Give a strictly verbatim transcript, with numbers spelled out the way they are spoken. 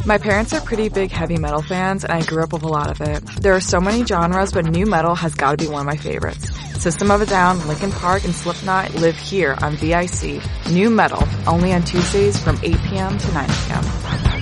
My parents are pretty big heavy metal fans, and I grew up with a lot of it. There are so many genres, but new metal has got to be one of my favorites. System of a Down, Linkin Park, and Slipknot live here on V I C. New metal, only on Tuesdays from eight p.m. to nine p.m.